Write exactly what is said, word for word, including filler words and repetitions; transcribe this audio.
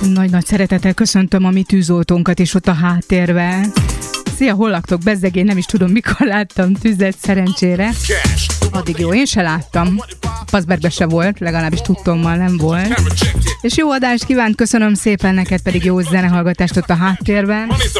Nagy-nagy szeretettel köszöntöm a mi tűzoltónkat is ott a háttérben. Szia, hol laktok? Bezzegén, nem is tudom, mikor láttam tüzet, szerencsére. Addig jó, én se láttam. Paszbergbe se volt, legalábbis tudtommal nem volt. És jó adást kívánt, köszönöm szépen, neked pedig jó zenehallgatást ott a háttérben.